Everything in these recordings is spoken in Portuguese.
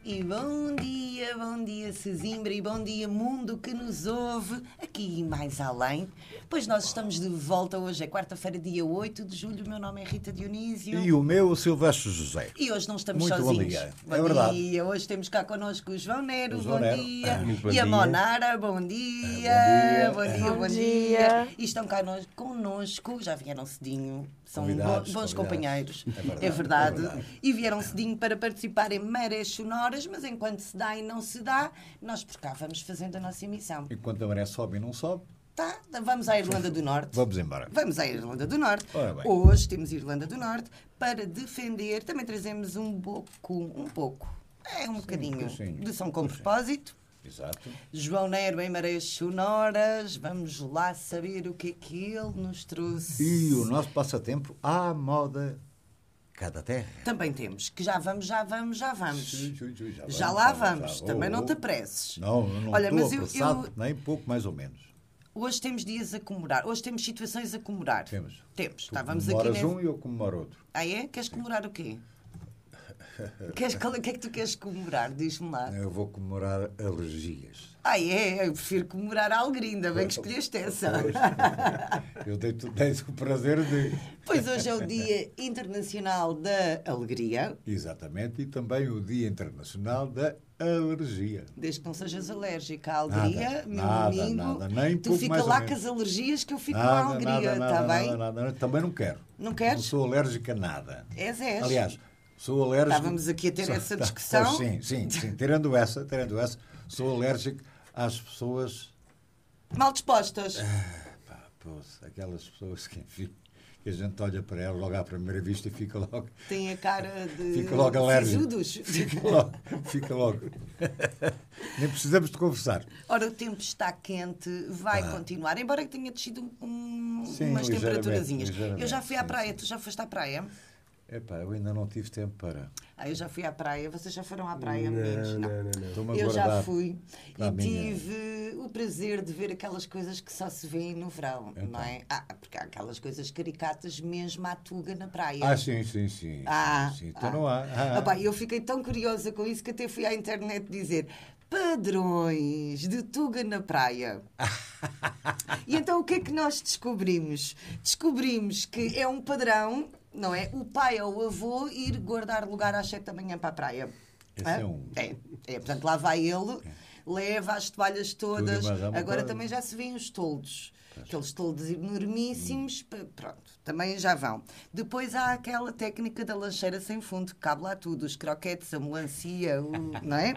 E bom dia Sesimbra e bom dia mundo que nos ouve aqui e mais além. Pois nós estamos de volta hoje, é quarta-feira, dia 8 de julho. O meu nome é Rita Dionísio. E o meu, Silvestre José. E hoje não estamos Muito sozinhos. Bom dia. Bom verdade. dia. Hoje temos cá connosco o João Nero. João Bom Nero. dia. Muito bom E a dia. Monara. Bom dia. Bom dia. Bom dia. E estão cá connosco, já vieram cedinho. São bons companheiros. É verdade. E vieram cedinho para participar em marés sonoras, mas enquanto se dá e não se dá, nós por cá vamos fazendo a nossa emissão. Enquanto a maré sobe e não sobe, Tá, vamos à Irlanda do Norte. vamos embora. Vamos à Irlanda do Norte. Ora bem. Hoje temos Irlanda do Norte para defender. Também trazemos um pouco, é um bocadinho de som com propósito. Exato. João Nero em marés sonoras. Vamos lá saber o que é que ele nos trouxe. E o nosso passatempo à moda cada terra. Também temos, que já vamos. Sim, Já lá vamos. Também não te apresses. Não, eu não Olha, estou mas apressado, nem pouco, mais ou menos. Hoje temos dias a comemorar. Hoje temos situações a comemorar. Temos. Estávamos Tu aqui comemoras um e eu comemoro outro. Ah, é? Queres comemorar o quê? O que é que tu queres comemorar? Diz-me lá. Eu vou comemorar alergias. Ah, é? Eu prefiro comemorar a alegria. Ainda bem que escolheste essa. Eu dei-te o prazer de... Pois hoje é o Dia Internacional da Alegria. Exatamente. E também o Dia Internacional da Alergia. Desde que não sejas alérgica à alegria, meu nada, amigo. nada, nem tu pouco fica mais ou lá menos. com as alergias que eu fico com a alegria, está bem? Nada. Também não quero. Não queres? Não sou alérgico a nada. És. Aliás, sou alérgico... Estávamos aqui a ter essa discussão. Sim. Tirando essa, sou alérgico às pessoas... Mal dispostas. Aquelas pessoas que, enfim, que a gente olha para elas logo à primeira vista e fica logo... Tem a cara de... Fica logo alérgico. Sisudos. Fica logo. Nem precisamos de conversar. Ora, o tempo está quente, vai continuar, embora que tenha descido Sim, umas temperaturazinhas. ligeiramente, Eu já fui à sim, praia, sim. Tu já foste à praia? Epá, eu ainda não tive tempo para... Eu já fui à praia. Vocês já foram à praia, meninos? Não. Estou-me a Eu já guardar fui para a e minha- tive o prazer de ver aquelas coisas que só se vêem no verão, Então. não é? Porque há aquelas coisas caricatas mesmo à tuga na praia. Sim. Então não há. Eu fiquei tão curiosa com isso que até fui à internet dizer padrões de tuga na praia. E então o que é que nós descobrimos? Descobrimos que é um padrão, não é? O pai ou o avô ir guardar lugar às 7 da manhã para a praia. Esse é um... Portanto, lá vai ele, leva as toalhas todas. Tudo e mais alguma Agora coisa. também já se vêem os toldos. Aqueles toldos enormíssimos, pronto, também já vão. Depois há aquela técnica da lancheira sem fundo, que cabe lá tudo, os croquetes, a melancia, não é?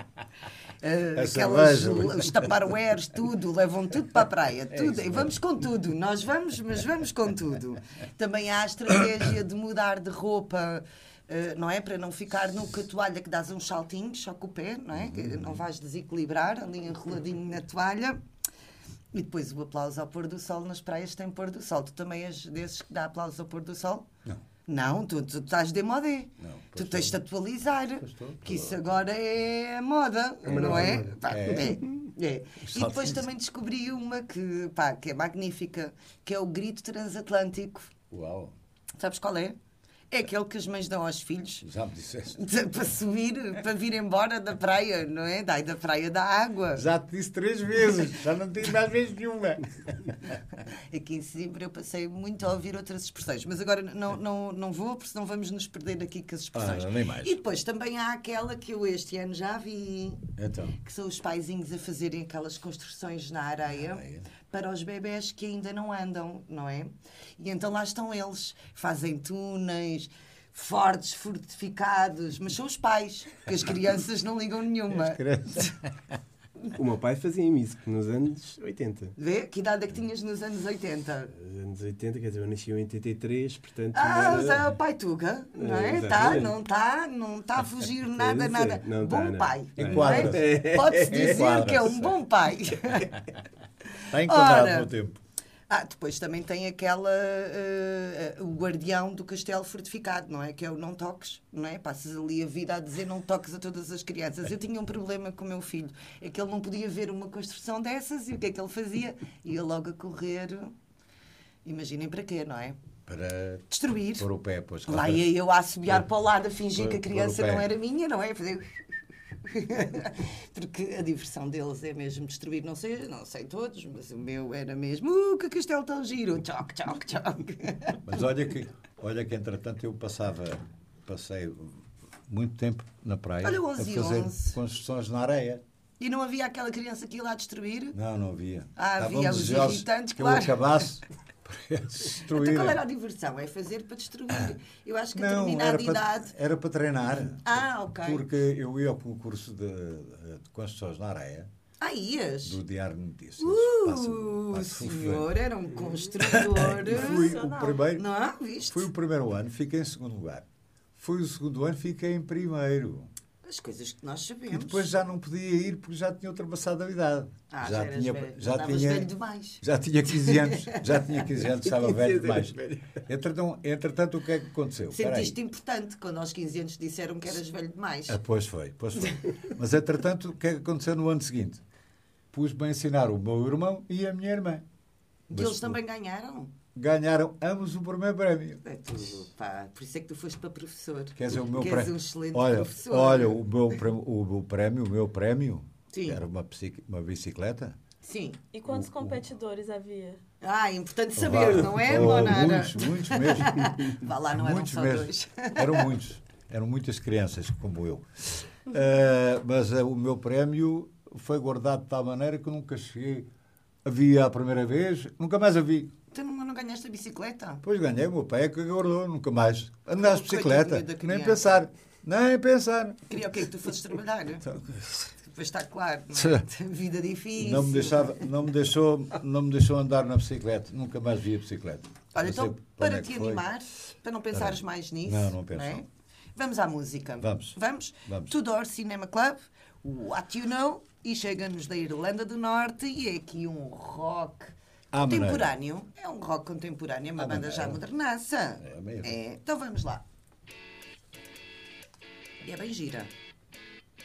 Os tupperwares, tudo, levam tudo para a praia, tudo. E vamos com tudo, nós vamos, mas vamos com tudo. Também há a estratégia de mudar de roupa, não é? Para não ficar no com a toalha que dás uns saltinhos só com o pé, não é? Que não vais desequilibrar ali enroladinho na toalha. E depois o aplauso ao pôr do sol nas praias tem pôr do sol. Tu também és desses que dá aplauso ao pôr do sol? Não. Não, tu estás de modé. Tu tens de atualizar. Que isso agora é a moda, não é? É. E depois também descobri uma que é magnífica, que é o grito transatlântico. Uau. Sabes qual é? É aquele que as mães dão aos filhos Já me disseste. para subir, para vir embora da praia, não é? Da praia da água. Já te disse 3 vezes. Já não tive mais vez nenhuma. Aqui em Sesimbra eu passei muito a ouvir outras expressões, mas agora não vou, porque senão vamos nos perder aqui com as expressões. Nem mais. E depois também há aquela que eu este ano já vi, Então. que são os paizinhos a fazerem aquelas construções na areia para os bebés que ainda não andam, não é? E então lá estão eles, fazem túneis fortes, fortificados, mas são os pais, porque as crianças não ligam nenhuma. O meu pai fazia-me isso nos anos 80. Vê? Que idade é que tinhas nos anos 80? Nos anos 80, quer dizer, eu nasci em 83, portanto... É o pai Tuga, não é? Exatamente. Não está a fugir nada. Não bom tá, não. pai. Enquadra-se. Não é? Pode-se dizer que é um bom pai. Está enquadrado no tempo. Depois também tem aquela o guardião do castelo fortificado, não é? Que é o não toques, não é? Passas ali a vida a dizer não toques a todas as crianças. Eu tinha um problema com o meu filho, é que ele não podia ver uma construção dessas e o que é que ele fazia? Ia logo a correr, imaginem para quê, não é? Para destruir. Pôr o pé, pois. Lá ia eu a assobiar para o lado, a fingir que a criança pôr o pé. não era minha, não é? Fazer... Porque a diversão deles é mesmo destruir, não sei todos, mas o meu era mesmo, que castelo tão giro, choc, choc, choc. Mas olha que entretanto eu passei muito tempo na praia Olha, a 11 fazer 11. construções na areia. E não havia aquela criança que ia lá destruir? Não havia. Havia Estavam os desejosos irritantes, que claro. eu acabasse para destruir. Então qual era a diversão? É fazer para destruir. Eu acho que a Não, determinada idade... era para treinar. Ok. Porque eu ia ao concurso de construções na areia, Ias? do Diário de Notícias. O senhor era um construtor. Fui o primeiro. Não, viste? Fui o primeiro ano, fiquei em segundo lugar. Fui o segundo ano, fiquei em primeiro. As coisas que nós E sabemos. depois já não podia ir porque já tinha ultrapassado a idade. Já eras velho. já Estavas tinha, velho demais. já tinha 15 anos. Já tinha 15 anos, estava velho demais. Velho. Entretanto, o que é que aconteceu? Espera aí. Sentiste importante quando aos 15 anos disseram que eras velho demais. Pois foi. Mas, entretanto, o que é que aconteceu no ano seguinte? Pus-me a ensinar o meu irmão e a minha irmã. E eles também ganharam? Ganharam ambos o primeiro prémio. É tudo, pá. Por isso é que tu foste para professor. Quer dizer, o meu que és prémio. um excelente Olha, professor. olha, o meu prémio Sim. era uma bicicleta. Sim. E quantos competidores havia? É importante saber, não é, Monara? Muitos mesmo. Vá lá, não eram Muitos só mesmo. dois. Eram muitos. Eram muitas crianças como eu. Mas o meu prémio foi guardado de tal maneira que eu nunca cheguei. Havia a primeira vez, nunca mais a vi. Tu não ganhaste a bicicleta? Depois ganhei, o meu pai é que guardou, nunca mais. Andar de bicicleta, Coitadinho da nem criança. pensar. Nem pensar. Queria o quê? Que tu fosses trabalhar? Então, Depois está claro, não é? Vida difícil. Não me deixou andar na bicicleta. Nunca mais vi a bicicleta. Olha, Não sei então, para onde para é que te foi. animar, para não pensares mais nisso. Não penso, é? não. Vamos à música. Vamos. Vamos? Vamos. Tudor Cinema Club, o What You Know, e chega-nos da Irlanda do Norte e é aqui um rock À contemporâneo. É um rock contemporâneo, é uma À banda já maneira. modernaça. É mesmo. Então vamos lá. E é bem gira.